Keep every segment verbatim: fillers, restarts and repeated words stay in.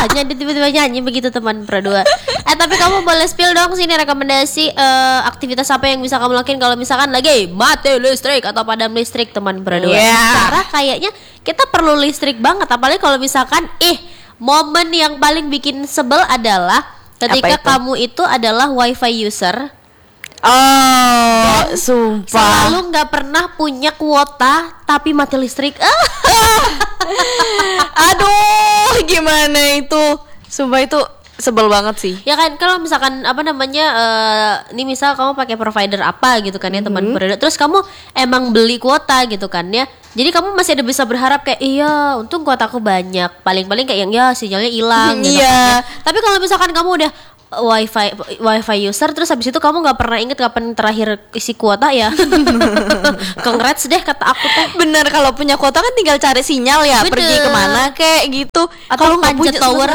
Jadi tiba-tiba nyanyi begitu teman berdua. Eh tapi kamu boleh spill dong sini rekomendasi uh, aktivitas apa yang bisa kamu lakukan kalau misalkan lagi mati listrik atau padam listrik teman berdua. Yeah. Karena kayaknya kita perlu listrik banget, apalagi kalau misalkan eh momen yang paling bikin sebel adalah ketika itu? kamu itu adalah wifi user. Oh, sumpah. Selalu nggak pernah punya kuota tapi mati listrik. Ah. Aduh, gimana itu? Sumpah itu sebel banget sih. Ya kan kalau misalkan apa namanya uh, ini misal kamu pakai provider apa gitu kan ya mm-hmm. teman provider, terus kamu emang beli kuota gitu kan ya. Jadi kamu masih ada bisa berharap kayak iya untung kuotaku banyak. Paling-paling kayak yang ya sinyalnya hilang gitu yeah. kan ya. Tapi kalau misalkan kamu udah wifi wifi user terus habis itu kamu nggak pernah inget kapan terakhir isi kuota ya. Congrats deh kata aku teh. Bener, kalau punya kuota kan tinggal cari sinyal ya. Bener. Pergi kemana kayak gitu. Atau panjat tower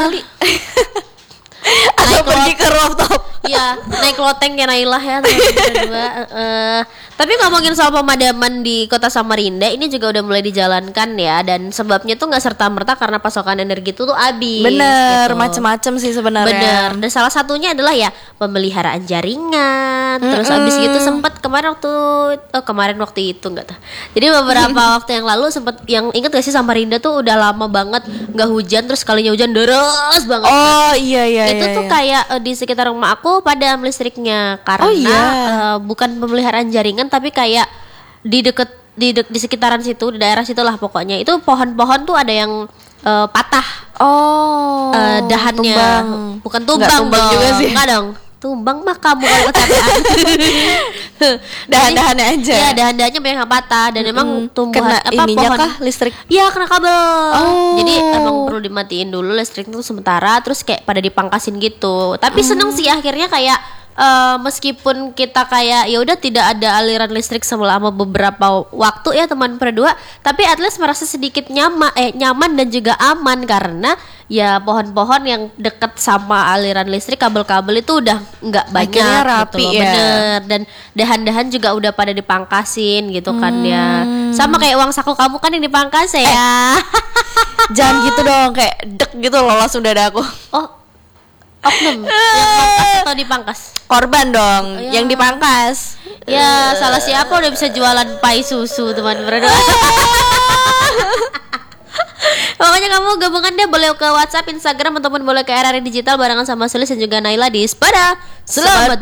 atau pergi ke rooftop. Iya, naik loteng kayak Nailah ya berdua. Uh, tapi ngomongin soal pemadaman di Kota Samarinda, ini juga udah mulai dijalankan ya, dan sebabnya tuh nggak serta merta karena pasokan energi itu tuh habis. Bener, gitu. Macem-macem sih sebenarnya. Bener. Dan salah satunya adalah ya pemeliharaan jaringan. Terus mm-hmm. abis itu sempat kemarin waktu, oh kemarin waktu itu nggak tahu. Jadi beberapa waktu yang lalu sempat yang inget gak sih Samarinda tuh udah lama banget nggak hujan, terus kalinya hujan deras banget. Oh iya iya. Itu iya, tuh iya. kayak uh, di sekitar rumah aku padam listriknya karena oh, iya. uh, bukan pemeliharaan jaringan tapi kayak di deket di de- di sekitaran situ, di daerah situlah pokoknya itu pohon-pohon tuh ada yang uh, patah. Oh. Uh, dahannya tumbang. Bukan tumbang, tumbang dong. juga sih. Enggak dong. Tumbang mah kamu kalau kecapean. Dahan-dahannya aja. Iya, dahan-dahannya banyak yang patah dan mm-hmm. emang tumbuhan kena apa ininya pohon kah listrik? Iya, kena kabel. Oh. Jadi emang perlu dimatiin dulu listrik itu sementara, terus kayak pada dipangkasin gitu. Tapi mm. seneng sih akhirnya kayak uh, meskipun kita kayak ya udah tidak ada aliran listrik selama beberapa waktu ya teman berdua, tapi at least merasa sedikit nyaman eh nyaman dan juga aman karena ya pohon-pohon yang deket sama aliran listrik, kabel-kabel itu udah nggak banyak. Akhirnya rapi gitu loh, ya. Bener. Dan dahan-dahan juga udah pada dipangkasin gitu kan hmm. ya. Sama kayak uang saku kamu kan yang dipangkas ya. Eh. Jangan gitu dong, kayak dek gitu loh langsung dada aku. Oh, oknum yang pangkas atau dipangkas? Korban dong, ya. yang dipangkas. Ya, uh. salah siapa udah bisa jualan pai susu teman berdua. Pokoknya kamu gabungan deh, boleh ke WhatsApp, Instagram ataupun boleh ke R R I Digital barengan sama Sulis dan juga Naila di Sepada Selamat